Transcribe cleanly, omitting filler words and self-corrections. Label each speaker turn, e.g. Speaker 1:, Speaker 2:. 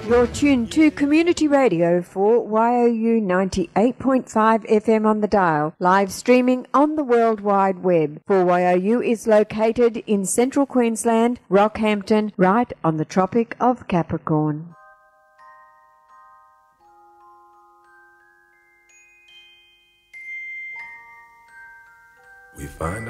Speaker 1: You're tuned to Community Radio for YOU 98.5 FM on the dial, live streaming on the World Wide Web. 4YOU is located in central Queensland, Rockhampton, right on the Tropic of Capricorn.
Speaker 2: We find